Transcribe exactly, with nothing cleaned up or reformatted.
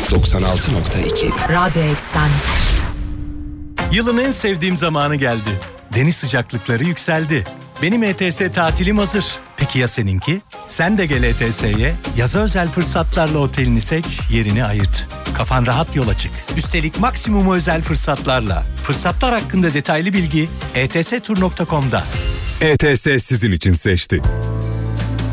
doksan altı nokta iki Radyo Eksen. Yılın en sevdiğim zamanı geldi. Deniz sıcaklıkları yükseldi. Benim E T S tatilim hazır. Peki ya seninki? Sen de gel E T S'ye. Yaza özel fırsatlarla otelini seç, yerini ayırt. Kafan rahat yola çık. Üstelik maksimum özel fırsatlarla. Fırsatlar hakkında detaylı bilgi e t s tur nokta com'da. E T S sizin için seçti.